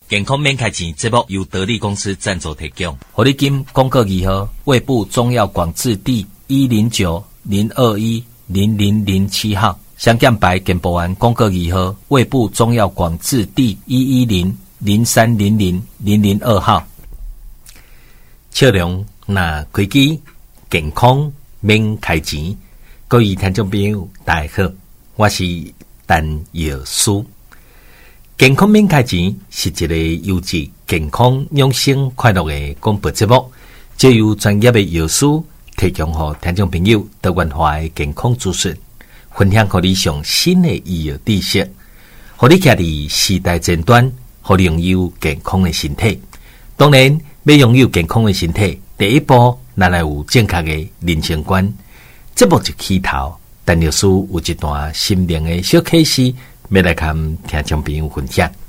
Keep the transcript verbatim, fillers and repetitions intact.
健康免开钱节目由得力公司赞助提供。 活力金广告二号，胃部中药广字第一零九零二一零零零七号，香港白健保丸广告二号，胃部中药广字第一一零零三零零零零二号。笑容那开机，健康免开钱。各位听众朋友，大家好，我是陈药师。健康免开钱是一个优质、健康、养生、快乐的广播节目，借由专业的药师提供给听众朋友多元化的健康资讯，分享给你上新的医药知识，让你站在时代前端，让你拥有健康的身体。当然，要拥有健康的身体，第一步咱来有正确的人生观。节目就起头，陈药师有一段心灵的小启示，要来跟听众朋友分享。